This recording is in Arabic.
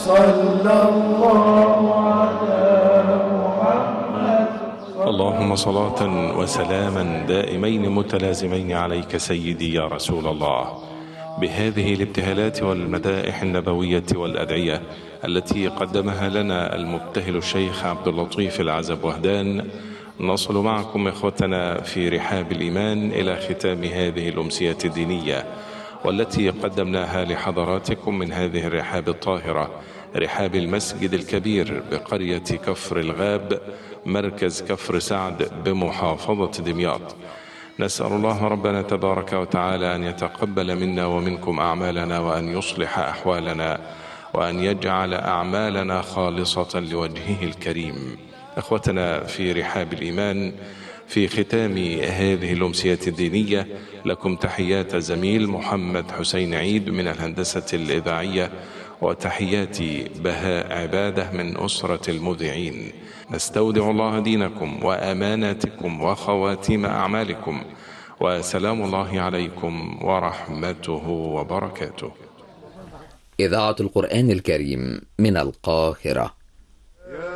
صلى الله على محمد. اللهم صلاة وسلاما دائمين متلازمين عليك سيدي يا رسول الله. بهذه الابتهالات والمدائح النبوية والأدعية التي قدمها لنا المبتهل الشيخ عبد اللطيف العزب وهدان، نصل معكم إخوتنا في رحاب الإيمان إلى ختام هذه الأمسية الدينية، والتي قدمناها لحضراتكم من هذه الرحاب الطاهرة، رحاب المسجد الكبير بقرية كفر الغاب، مركز كفر سعد بمحافظة دمياط. نسأل الله ربنا تبارك وتعالى أن يتقبل منا ومنكم أعمالنا، وأن يصلح أحوالنا، وأن يجعل أعمالنا خالصة لوجهه الكريم. أخوتنا في رحاب الإيمان، في ختام هذه الأمسية الدينية لكم تحيات زميل محمد حسين عيد من الهندسة الإذاعية، وتحيات بهاء عبادة من أسرة المذيعين. نستودع الله دينكم وأماناتكم وخواتيم أعمالكم، وسلام الله عليكم ورحمته وبركاته. إذاعة القرآن الكريم من القاهرة.